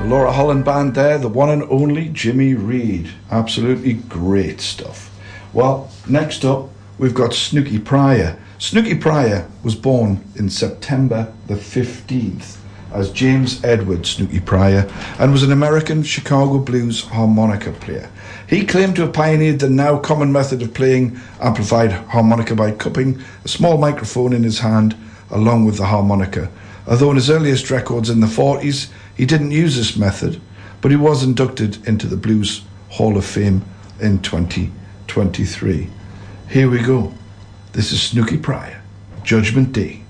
Laura Holland Band there, the one and only Jimmy Reed. Absolutely great stuff. Well, next up, we've got Snooky Pryor. Snooky Pryor was born in September the 15th as James Edward Snooky Pryor and was an American Chicago blues harmonica player. He claimed to have pioneered the now common method of playing amplified harmonica by cupping a small microphone in his hand along with the harmonica. Although in his earliest records in the 40s, he didn't use this method, but he was inducted into the Blues Hall of Fame in 2023. Here we go. This is Snooky Pryor, Judgment Day.